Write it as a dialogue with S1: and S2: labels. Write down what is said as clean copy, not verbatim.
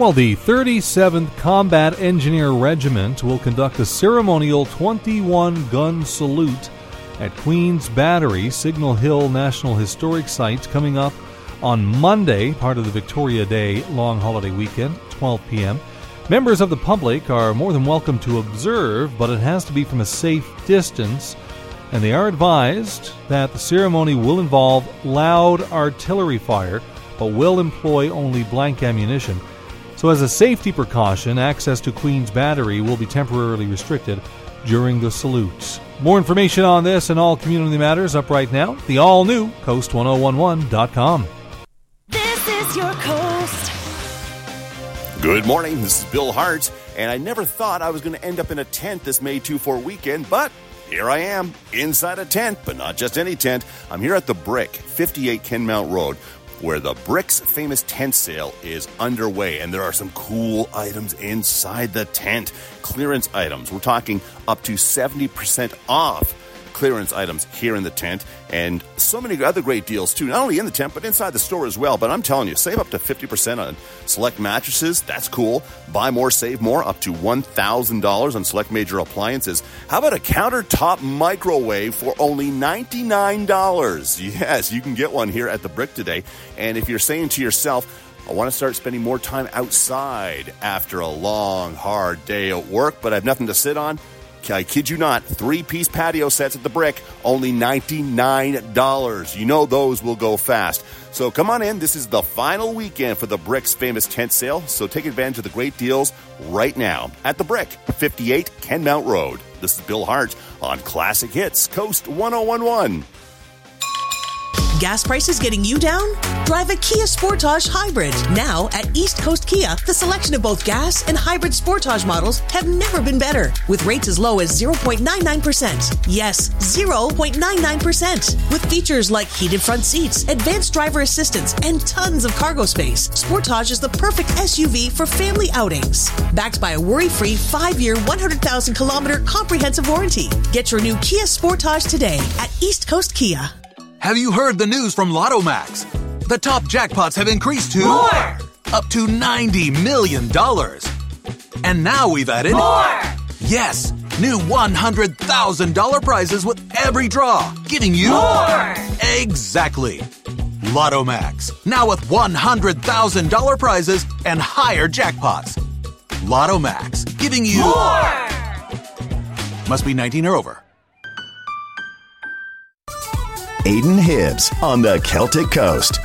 S1: Well, the 37th Combat Engineer Regiment will conduct a ceremonial 21-gun salute at Queen's Battery, Signal Hill National Historic Site, coming up on Monday, part of the Victoria Day long holiday weekend, 12 p.m. Members of the public are more than welcome to observe, but it has to be from a safe distance, and they are advised that the ceremony will involve loud artillery fire, but will employ only blank ammunition. So as a safety precaution, access to Queen's Battery will be temporarily restricted during the salutes. More information on this and all community matters up right now. The all-new Coast1011.com.
S2: This is your Coast.
S3: Good morning, this is Bill Hart, and I never thought I was going to end up in a tent this May 2-4 weekend, but here I am, inside a tent, but not just any tent. I'm here at the Brick, 58 Kenmount Road, where the Brick's famous tent sale is underway, and there are some cool items inside the tent. Clearance items. We're talking up to 70% off clearance items here in the tent, and so many other great deals too, not only in the tent but inside the store as well. But I'm telling you, save up to 50% on select mattresses. That's cool. Buy more, save more, up to $1,000 on select major appliances. How about a countertop microwave for only $99? Yes, you can get one here at the Brick today. And if you're saying to yourself, I want to start spending more time outside after a long, hard day at work, but I have nothing to sit on, I kid you not, 3-piece patio sets at the Brick, only $99. You know those will go fast. So come on in. This is the final weekend for the Brick's famous tent sale, so take advantage of the great deals right now at the Brick, 58 Kenmount Road. This is Bill Hart on Classic Hits, Coast 1011.
S4: Gas prices getting you down? Drive a Kia Sportage Hybrid. Now at East Coast Kia, the selection of both gas and hybrid Sportage models have never been better. With rates as low as 0.99%. Yes, 0.99%. With features like heated front seats, advanced driver assistance, and tons of cargo space, Sportage is the perfect SUV for family outings. Backed by a worry-free 5-year, 100,000-kilometer comprehensive warranty. Get your new Kia Sportage today at East Coast Kia.
S5: Have you heard the news from Lotto Max? The top jackpots have increased to
S2: More!
S5: Up to $90 million. And now we've added
S2: More!
S5: Yes, new $100,000 prizes with every draw, giving you
S2: More!
S5: Exactly. Lotto Max, now with $100,000 prizes and higher jackpots. Lotto Max, giving you
S2: More!
S5: Must be 19 or over.
S6: Aiden Hibbs on the Celtic Coast.